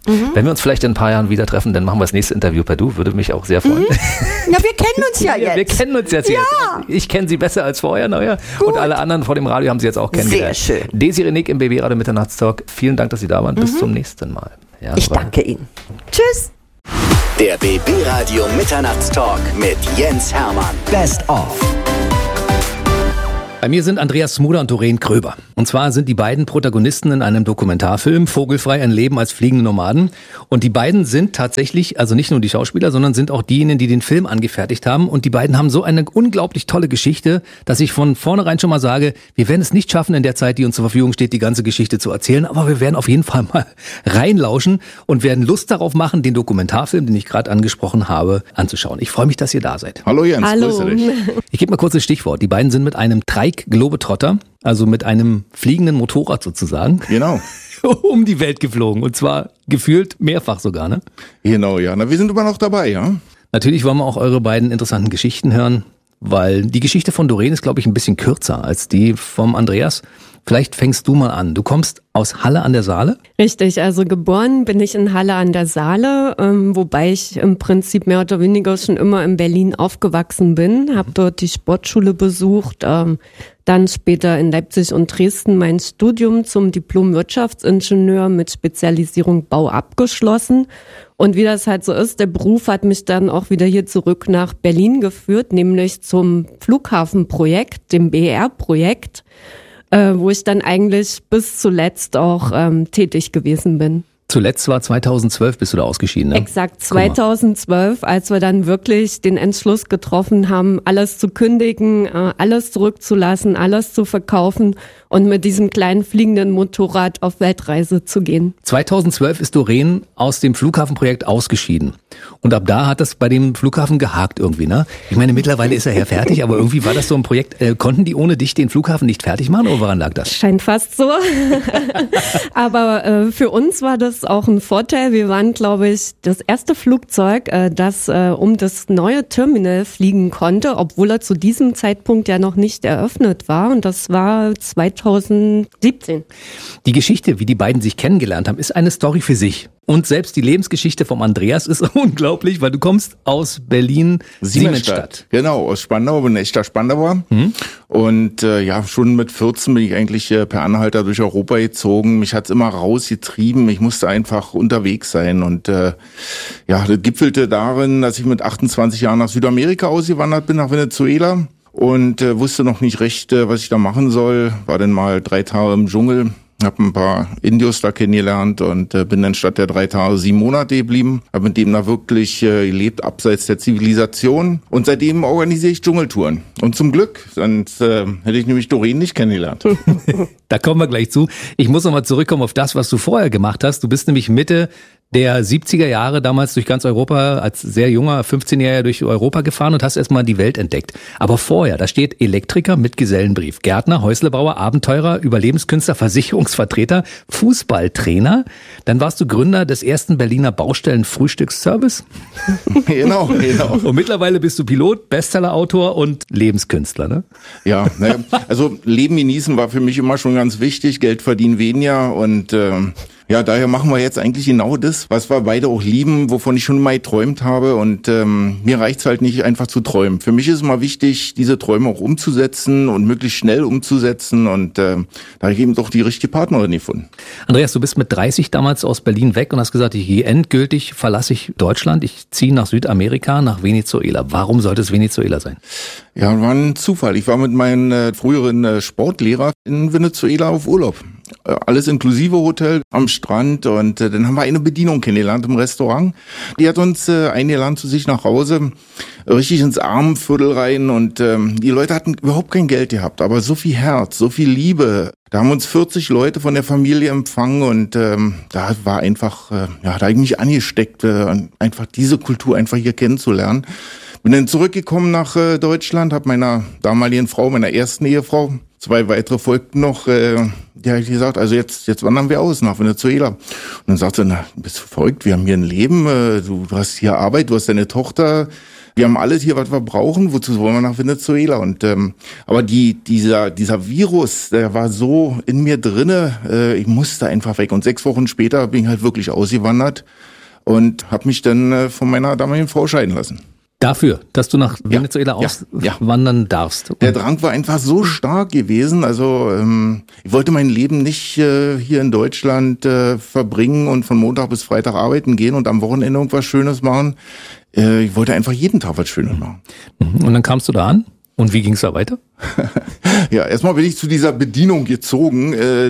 Mhm. Wenn wir uns vielleicht in ein paar Jahren wieder treffen, dann machen wir das nächste Interview per Du. Würde mich auch sehr freuen. Mhm. Ja, wir kennen uns ja jetzt. Ja, wir kennen uns jetzt. Ja. jetzt. Ich kenne Sie besser als vorher, naja. Und alle anderen vor dem Radio haben Sie jetzt auch kennengelernt. Sehr schön. Desiree Nick im B B Radio Mitternachtstalk. Vielen Dank, dass Sie da waren. Mhm. Bis zum nächsten Mal. Ja, ich danke Ihnen. Tschüss. Der B B Radio Mitternachtstalk mit Jens Hermann. Best of. Bei mir sind Andreas Smuder und Doreen Kröber. Und zwar sind die beiden Protagonisten in einem Dokumentarfilm Vogelfrei, ein Leben als fliegende Nomaden. Und die beiden sind tatsächlich, also nicht nur die Schauspieler, sondern sind auch diejenigen, die den Film angefertigt haben. Und die beiden haben so eine unglaublich tolle Geschichte, dass ich von vornherein schon mal sage, wir werden es nicht schaffen, in der Zeit, die uns zur Verfügung steht, die ganze Geschichte zu erzählen. Aber wir werden auf jeden Fall mal reinlauschen und werden Lust darauf machen, den Dokumentarfilm, den ich gerade angesprochen habe, anzuschauen. Ich freue mich, dass ihr da seid. Hallo Jens, Hallo. Grüße dich. Ich gebe mal kurz das Stichwort. Die beiden sind mit einem Trike Globetrotter, also mit einem fliegenden Motorrad sozusagen, Genau. um die Welt geflogen. Und zwar gefühlt mehrfach sogar, ne? Genau, ja. Na, wir sind immer noch dabei, ja. Natürlich wollen wir auch eure beiden interessanten Geschichten hören, weil die Geschichte von Doreen ist, glaube ich, ein bisschen kürzer als die vom Andreas. Vielleicht fängst du mal an. Du kommst aus Halle an der Saale? Richtig, also geboren bin ich in Halle an der Saale, ähm, wobei ich im Prinzip mehr oder weniger schon immer in Berlin aufgewachsen bin, habe dort die Sportschule besucht, ähm, dann später in Leipzig und Dresden mein Studium zum Diplom-Wirtschaftsingenieur mit Spezialisierung Bau abgeschlossen. Und wie das halt so ist, der Beruf hat mich dann auch wieder hier zurück nach Berlin geführt, nämlich zum Flughafenprojekt, dem B E R-Projekt, äh, wo ich dann eigentlich bis zuletzt auch ähm, tätig gewesen bin. Zuletzt war zweitausendzwölf, bist du da ausgeschieden, ne? Exakt, zweitausendzwölf, als wir dann wirklich den Entschluss getroffen haben, alles zu kündigen, äh, alles zurückzulassen, alles zu verkaufen und mit diesem kleinen fliegenden Motorrad auf Weltreise zu gehen. zweitausendzwölf ist Doreen aus dem Flughafenprojekt ausgeschieden. Und ab da hat das bei dem Flughafen gehakt irgendwie, ne? Ich meine, mittlerweile ist er ja fertig, aber irgendwie war das so ein Projekt, äh, konnten die ohne dich den Flughafen nicht fertig machen oder woran lag das? Scheint fast so. Aber äh, für uns war das auch ein Vorteil. Wir waren, glaube ich, das erste Flugzeug, äh, das äh, um das neue Terminal fliegen konnte, obwohl er zu diesem Zeitpunkt ja noch nicht eröffnet war. Und das war zweitausendsiebzehn. Die Geschichte, wie die beiden sich kennengelernt haben, ist eine Story für sich. Und selbst die Lebensgeschichte vom Andreas ist unglaublich, weil du kommst aus Berlin, Siemensstadt. Genau, aus Spandau, bin ein echter Spandauer. Mhm. Und äh, ja, schon mit vierzehn bin ich eigentlich äh, per Anhalter durch Europa gezogen. Mich hat's immer rausgetrieben. Ich musste einfach unterwegs sein. Und äh, ja, das gipfelte darin, dass ich mit achtundzwanzig Jahren nach Südamerika ausgewandert bin, nach Venezuela. Und äh, wusste noch nicht recht, äh, was ich da machen soll. War dann mal drei Tage im Dschungel. Hab ein paar Indios da kennengelernt und äh, bin dann statt der drei Tage sieben Monate geblieben. Hab mit dem da wirklich äh, gelebt, abseits der Zivilisation. Und seitdem organisiere ich Dschungeltouren. Und zum Glück, sonst äh, hätte ich nämlich Doreen nicht kennengelernt. Da kommen wir gleich zu. Ich muss nochmal zurückkommen auf das, was du vorher gemacht hast. Du bist nämlich Mitte der siebziger Jahre damals durch ganz Europa, als sehr junger fünfzehnjähriger durch Europa gefahren und hast erstmal die Welt entdeckt. Aber vorher, da steht Elektriker mit Gesellenbrief, Gärtner, Häuslebauer, Abenteurer, Überlebenskünstler, Versicherungsvertreter, Fußballtrainer. Dann warst du Gründer des ersten Berliner Baustellen-Frühstücksservice. Genau, genau. Und mittlerweile bist du Pilot, Bestsellerautor und Lebenskünstler, ne? Ja, naja, also Leben genießen war für mich immer schon ganz wichtig, Geld verdienen weniger und ähm, ja, daher machen wir jetzt eigentlich genau das, was wir beide auch lieben, wovon ich schon mal geträumt habe. Und ähm, mir reicht's halt nicht, einfach zu träumen. Für mich ist es mal wichtig, diese Träume auch umzusetzen und möglichst schnell umzusetzen. Und äh, da habe ich eben doch die richtige Partnerin gefunden. Andreas, du bist mit dreißig damals aus Berlin weg und hast gesagt, ich gehe endgültig, verlasse ich Deutschland. Ich ziehe nach Südamerika, nach Venezuela. Warum sollte es Venezuela sein? Ja, war ein Zufall. Ich war mit meinem äh, früheren äh, Sportlehrer in Venezuela auf Urlaub. Alles inklusive Hotel am Strand und äh, dann haben wir eine Bedienung kennengelernt im Restaurant. Die hat uns äh, eingeladen zu sich nach Hause, richtig ins Armenviertel rein und ähm, die Leute hatten überhaupt kein Geld gehabt, aber so viel Herz, so viel Liebe. Da haben uns vierzig Leute von der Familie empfangen und ähm, da war einfach, äh, ja, da habe ich mich angesteckt, äh, einfach diese Kultur einfach hier kennenzulernen. Bin dann zurückgekommen nach äh, Deutschland, habe meiner damaligen Frau, meiner ersten Ehefrau, zwei weitere folgten noch, äh, die habe ich gesagt, also jetzt jetzt wandern wir aus nach Venezuela. Und dann sagte sie, na, bist du verrückt, wir haben hier ein Leben, äh, du, du hast hier Arbeit, du hast deine Tochter, Wir haben alles hier, was wir brauchen. Wozu wollen wir nach Venezuela? Und ähm, aber die dieser dieser Virus, der war so in mir drinne. Äh, ich musste einfach weg. Und sechs Wochen später bin ich halt wirklich ausgewandert und habe mich dann äh, von meiner damaligen Frau scheiden lassen. Dafür, dass du nach Ja, Venezuela ja, auswandern ja. darfst. Der Drang war einfach so stark gewesen. Also ähm, ich wollte mein Leben nicht äh, hier in Deutschland äh, verbringen und von Montag bis Freitag arbeiten gehen und am Wochenende irgendwas Schönes machen. Äh, ich wollte einfach jeden Tag was Schönes machen. Und dann kamst du da an? Und wie ging es da weiter? Ja, erstmal bin ich zu dieser Bedienung gezogen. Äh,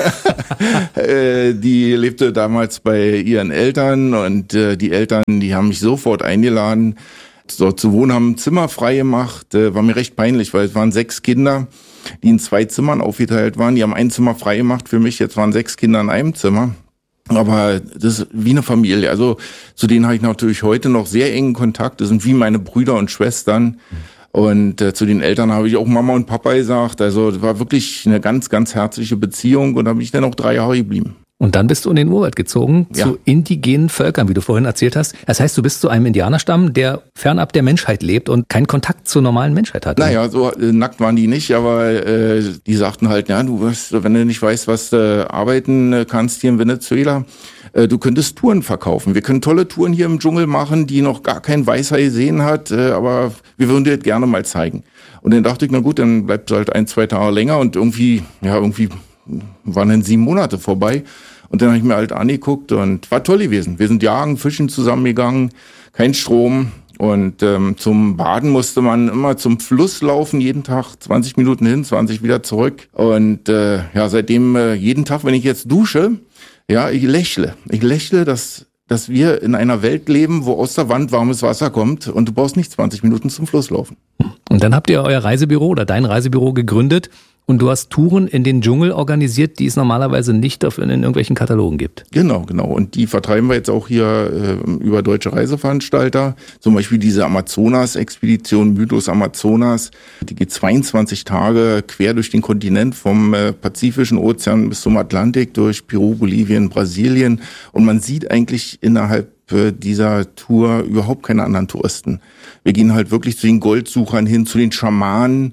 die, äh, die lebte damals bei ihren Eltern und äh, die Eltern, die haben mich sofort eingeladen, dort zu wohnen, haben ein Zimmer frei gemacht. Äh, war mir recht peinlich, weil es waren sechs Kinder, die in zwei Zimmern aufgeteilt waren. Die haben ein Zimmer frei gemacht für mich. Jetzt waren sechs Kinder in einem Zimmer. Aber das ist wie eine Familie. Also zu denen habe ich natürlich heute noch sehr engen Kontakt. Das sind wie meine Brüder und Schwestern. Und äh, zu den Eltern habe ich auch Mama und Papa gesagt. Also das war wirklich eine ganz, ganz herzliche Beziehung. Und da bin ich dann auch drei Jahre geblieben. Und dann bist du in den Urwald gezogen, Ja. zu indigenen Völkern, wie du vorhin erzählt hast. Das heißt, du bist zu einem Indianerstamm, der fernab der Menschheit lebt und keinen Kontakt zur normalen Menschheit hat. Naja, so äh, nackt waren die nicht, aber äh, die sagten halt, ja, du wirst, wenn du nicht weißt, was du arbeiten äh, kannst hier in Venezuela, äh, du könntest Touren verkaufen. Wir können tolle Touren hier im Dschungel machen, die noch gar kein Weißer gesehen hat, äh, aber wir würden dir das gerne mal zeigen. Und dann dachte ich, na gut, dann bleibt halt ein, zwei Tage länger und irgendwie, ja, irgendwie waren dann sieben Monate vorbei. Und dann habe ich mir halt angeguckt und war toll gewesen. Wir sind jagen, fischen zusammengegangen, kein Strom. Und ähm, zum Baden musste man immer zum Fluss laufen, jeden Tag zwanzig Minuten hin, zwanzig wieder zurück. Und äh, ja, seitdem äh, jeden Tag, wenn ich jetzt dusche, ja, ich lächle. Ich lächle, dass dass wir in einer Welt leben, wo aus der Wand warmes Wasser kommt und du brauchst nicht zwanzig Minuten zum Fluss laufen. Und dann habt ihr euer Reisebüro oder dein Reisebüro gegründet und du hast Touren in den Dschungel organisiert, die es normalerweise nicht in irgendwelchen Katalogen gibt. Genau, genau. Und die vertreiben wir jetzt auch hier äh, über deutsche Reiseveranstalter. Zum Beispiel diese Amazonas-Expedition, Mythos Amazonas. Die geht zweiundzwanzig Tage quer durch den Kontinent vom äh, Pazifischen Ozean bis zum Atlantik, durch Peru, Bolivien, Brasilien. Und man sieht eigentlich innerhalb äh, dieser Tour überhaupt keine anderen Touristen. Wir gehen halt wirklich zu den Goldsuchern hin, zu den Schamanen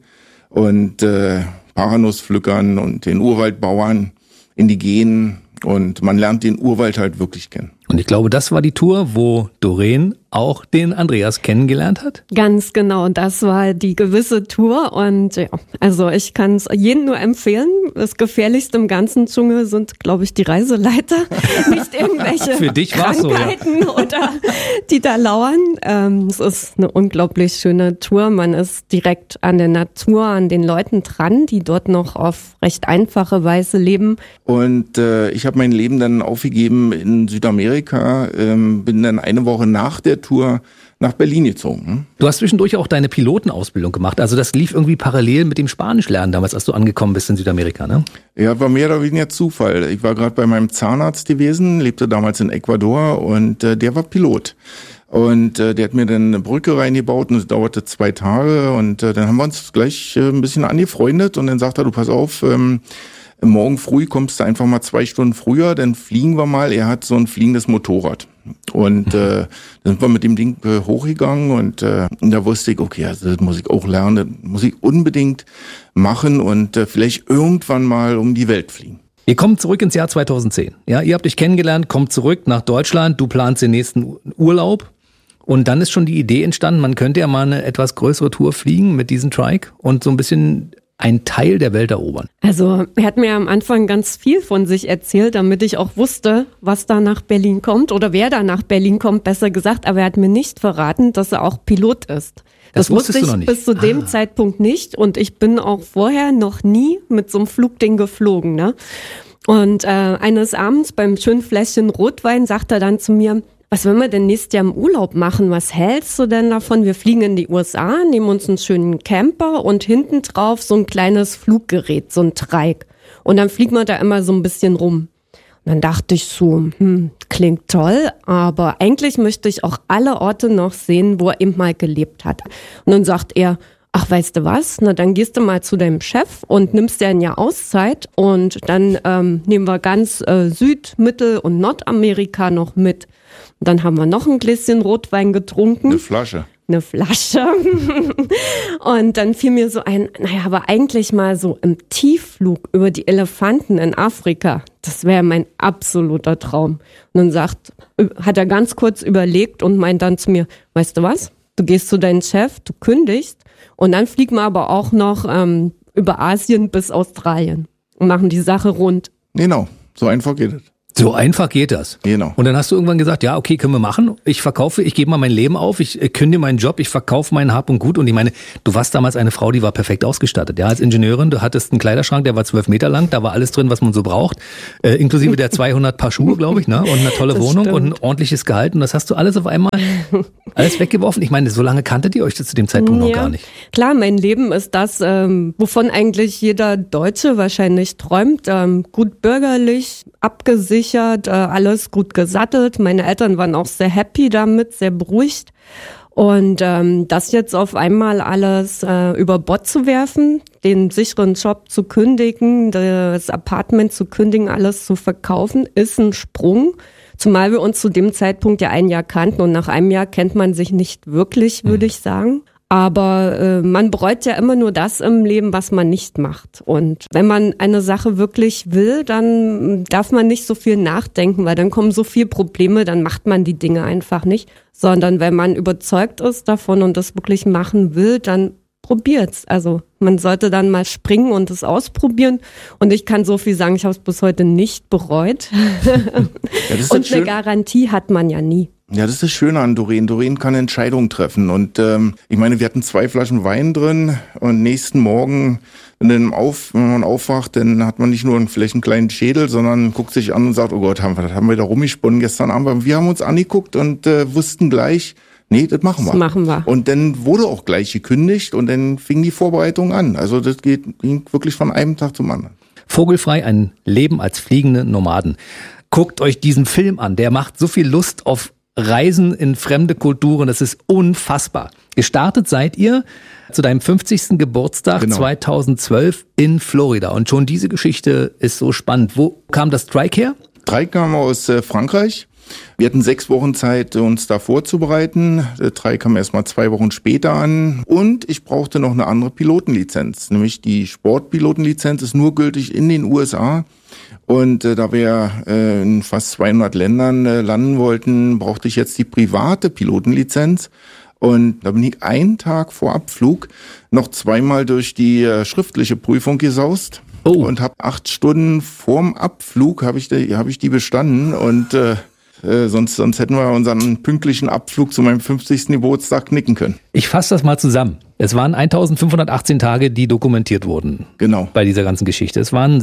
und äh, Paranuspflückern und den Urwaldbauern, Indigenen, und man lernt den Urwald halt wirklich kennen. Und ich glaube, das war die Tour, wo Doreen auch den Andreas kennengelernt hat. Ganz genau, das war die gewisse Tour und ja, also ich kann es jedem nur empfehlen. Das Gefährlichste im ganzen Dschungel sind, glaube ich, die Reiseleiter, nicht irgendwelche Für dich war's so, ja. Krankheiten oder die da lauern. Ähm, es ist eine unglaublich schöne Tour. Man ist direkt an der Natur, an den Leuten dran, die dort noch auf recht einfache Weise leben. Und äh, ich habe mein Leben dann aufgegeben in Südamerika, ähm, bin dann eine Woche nach der Tour nach Berlin gezogen. Du hast zwischendurch auch deine Pilotenausbildung gemacht. Also das lief irgendwie parallel mit dem Spanischlernen damals, als du angekommen bist in Südamerika, ne? Ja, war mehr oder weniger Zufall. Ich war gerade bei meinem Zahnarzt gewesen, lebte damals in Ecuador und äh, der war Pilot. Und äh, der hat mir dann eine Brücke reingebaut und es dauerte zwei Tage und äh, dann haben wir uns gleich äh, ein bisschen angefreundet und dann sagt er, du pass auf, ähm, morgen früh kommst du einfach mal zwei Stunden früher, dann fliegen wir mal. Er hat so ein fliegendes Motorrad. Und äh, dann sind wir mit dem Ding äh, hochgegangen und, äh, und da wusste ich, okay, also das muss ich auch lernen, das muss ich unbedingt machen und äh, vielleicht irgendwann mal um die Welt fliegen. Ihr kommt zurück ins Jahr zweitausendzehn. Ja, ihr habt dich kennengelernt, kommt zurück nach Deutschland, du planst den nächsten Urlaub. Und dann ist schon die Idee entstanden, man könnte ja mal eine etwas größere Tour fliegen mit diesem Trike und so ein bisschen einen Teil der Welt erobern. Also er hat mir am Anfang ganz viel von sich erzählt, damit ich auch wusste, was da nach Berlin kommt oder wer da nach Berlin kommt, besser gesagt. Aber er hat mir nicht verraten, dass er auch Pilot ist. Das, das wusste ich du noch nicht. bis zu dem ah. Zeitpunkt nicht und ich bin auch vorher noch nie mit so einem Flugding geflogen, ne? Und äh, eines Abends beim schönen Fläschchen Rotwein sagt er dann zu mir, was wollen wir denn nächstes Jahr im Urlaub machen? Was hältst du denn davon? Wir fliegen in die U S A, nehmen uns einen schönen Camper und hinten drauf so ein kleines Fluggerät, so ein Trike. Und dann fliegen wir da immer so ein bisschen rum. Und dann dachte ich so, hm, klingt toll, aber eigentlich möchte ich auch alle Orte noch sehen, wo er eben mal gelebt hat. Und dann sagt er, ach, weißt du was? Na, dann gehst du mal zu deinem Chef und nimmst dir ein Jahr Auszeit und dann ähm, nehmen wir ganz äh, Süd-, Mittel- und Nordamerika noch mit. Und dann haben wir noch ein Gläschen Rotwein getrunken. Eine Flasche. eine Flasche. Und dann fiel mir so ein, naja, aber eigentlich mal so im Tiefflug über die Elefanten in Afrika, das wäre mein absoluter Traum. Und dann sagt, hat er ganz kurz überlegt und meint dann zu mir, weißt du was, du gehst zu deinem Chef, du kündigst und dann fliegen wir aber auch noch ähm, über Asien bis Australien und machen die Sache rund. Genau, so einfach geht es. So einfach geht das. Genau. Und dann hast du irgendwann gesagt, ja, okay, können wir machen. Ich verkaufe, ich gebe mal mein Leben auf, ich kündige meinen Job, ich verkaufe meinen Hab und Gut. Und ich meine, du warst damals eine Frau, die war perfekt ausgestattet. Ja, als Ingenieurin, du hattest einen Kleiderschrank, der war zwölf Meter lang, da war alles drin, was man so braucht. Äh, inklusive der zweihundert Paar Schuhe, glaube ich, ne? Und eine tolle das Wohnung stimmt. Und ein ordentliches Gehalt. Und das hast du alles auf einmal, alles weggeworfen. Ich meine, so lange kanntet ihr euch zu dem Zeitpunkt ja, noch gar nicht. Klar, mein Leben ist das, ähm, wovon eigentlich jeder Deutsche wahrscheinlich träumt. Ähm, gut bürgerlich, abgesichert, äh, alles gut gesattelt. Meine Eltern waren auch sehr happy damit, sehr beruhigt. Und ähm, das jetzt auf einmal alles äh, über Bord zu werfen, den sicheren Job zu kündigen, das Apartment zu kündigen, alles zu verkaufen, ist ein Sprung. Zumal wir uns zu dem Zeitpunkt ja ein Jahr kannten und nach einem Jahr kennt man sich nicht wirklich, würde ich sagen. Aber äh, man bereut ja immer nur das im Leben, was man nicht macht. Und wenn man eine Sache wirklich will, dann darf man nicht so viel nachdenken, weil dann kommen so viele Probleme, dann macht man die Dinge einfach nicht. Sondern wenn man überzeugt ist davon und das wirklich machen will, dann probiert's. Also man sollte dann mal springen und es ausprobieren. Und ich kann so viel sagen, ich habe es bis heute nicht bereut. Ja, das ist und eine Garantie hat man ja nie. Ja, das ist das Schöne an Doreen. Doreen kann Entscheidungen treffen. Und ähm, ich meine, wir hatten zwei Flaschen Wein drin und nächsten Morgen, wenn, dann auf, wenn man aufwacht, dann hat man nicht nur einen, vielleicht einen kleinen Schädel, sondern guckt sich an und sagt, oh Gott, haben wir, das haben wir da rumgesponnen gestern Abend. Aber wir haben uns angeguckt und äh, wussten gleich, nee, das machen wir. Das machen wir. Und dann wurde auch gleich gekündigt und dann fing die Vorbereitung an. Also das geht, ging wirklich von einem Tag zum anderen. Vogelfrei, ein Leben als fliegende Nomaden. Guckt euch diesen Film an, der macht so viel Lust auf Reisen in fremde Kulturen, das ist unfassbar. Gestartet seid ihr zu deinem fünfzigsten Geburtstag genau. zweitausendzwölf in Florida. Und schon diese Geschichte ist so spannend. Wo kam das Trike her? Trike kam aus äh, Frankreich. Wir hatten sechs Wochen Zeit, uns da vorzubereiten. Der Trike kam erst mal zwei Wochen später an. Und ich brauchte noch eine andere Pilotenlizenz. Nämlich die Sportpilotenlizenz ist nur gültig in den U S A. Und äh, da wir äh, in fast zweihundert Ländern äh, landen wollten, brauchte ich jetzt die private Pilotenlizenz. Und da bin ich einen Tag vor Abflug noch zweimal durch die äh, schriftliche Prüfung gesaust. Oh. Und habe acht Stunden vorm Abflug habe ich, die, hab ich die bestanden. Und äh, äh, sonst, sonst hätten wir unseren pünktlichen Abflug zu meinem fünfzigsten Geburtstag knicken können. Ich fasse das mal zusammen. Es waren eintausendfünfhundertachtzehn Tage, die dokumentiert wurden. Genau. Bei dieser ganzen Geschichte. Es waren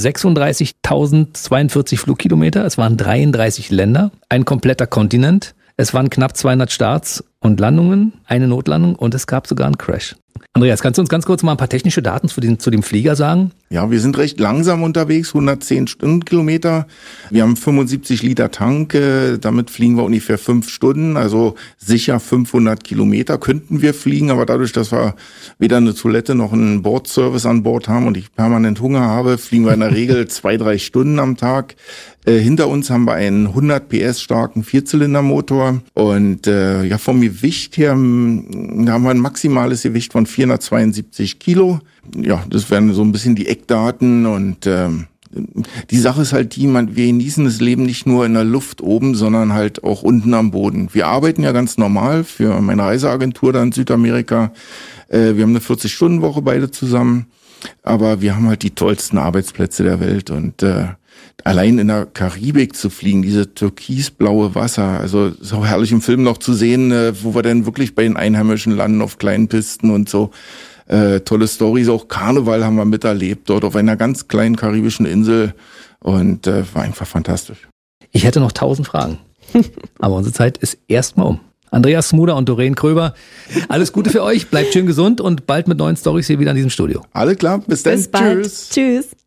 sechsunddreißigtausendzweiundvierzig Flugkilometer, es waren dreiunddreißig Länder, ein kompletter Kontinent, es waren knapp zweihundert Starts und Landungen, eine Notlandung und es gab sogar einen Crash. Andreas, kannst du uns ganz kurz mal ein paar technische Daten zu, den, zu dem Flieger sagen? Ja, wir sind recht langsam unterwegs, hundertzehn Stundenkilometer. Wir haben fünfundsiebzig Liter Tank, äh, damit fliegen wir ungefähr fünf Stunden, also sicher fünfhundert Kilometer könnten wir fliegen, aber dadurch, dass wir weder eine Toilette noch einen Bordservice an Bord haben und ich permanent Hunger habe, fliegen wir in der Regel zwei, drei Stunden am Tag. Äh, hinter uns haben wir einen hundert P S starken Vierzylindermotor und äh, ja, vom Gewicht her, da haben wir ein maximales Gewicht von vierhundertzweiundsiebzig Kilo. Ja, das wären so ein bisschen die Eckdaten und ähm, die Sache ist halt die, man, wir genießen das Leben nicht nur in der Luft oben, sondern halt auch unten am Boden. Wir arbeiten ja ganz normal für meine Reiseagentur da in Südamerika. Äh, wir haben eine vierzig-Stunden-Woche beide zusammen, aber wir haben halt die tollsten Arbeitsplätze der Welt und äh, allein in der Karibik zu fliegen, diese türkisblaue Wasser, also so herrlich im Film noch zu sehen, äh, wo wir dann wirklich bei den Einheimischen landen auf kleinen Pisten und so. Äh, tolle Storys, auch Karneval haben wir miterlebt, dort auf einer ganz kleinen karibischen Insel und äh, war einfach fantastisch. Ich hätte noch tausend Fragen, aber unsere Zeit ist erstmal um. Andreas Smuder und Doreen Kröber, alles Gute für euch, bleibt schön gesund und bald mit neuen Storys hier wieder in diesem Studio. Alles klar, bis dann, bis bald. Tschüss. Tschüss.